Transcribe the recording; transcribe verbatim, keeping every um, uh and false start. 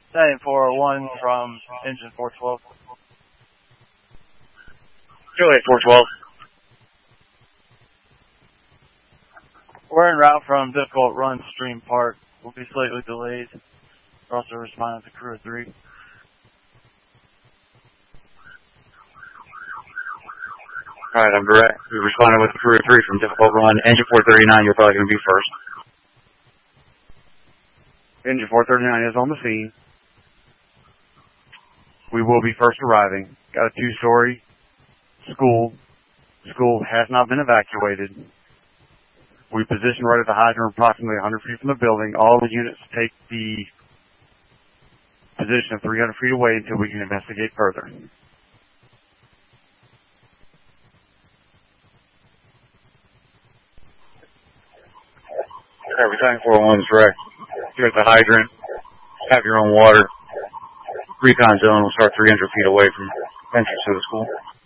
Same four oh one from engine four twelve. Juliet four twelve. We're en route from difficult run Stream Park. We'll be slightly delayed. We're also responding to crew of three. Alright, I'm direct. We responded with crew of three from difficult run. Engine four thirty-nine, you're probably going to be first. Engine four thirty-nine is on the scene. We will be first arriving. Got a two-story school. School has not been evacuated. We position right at the hydrant, approximately one hundred feet from the building. All the units take the position of three hundred feet away until we can investigate further. Alright, Battalion four oh one is direct. You're at the hydrant. Have your own water. Recon zone will start three hundred feet away from entrance to the school.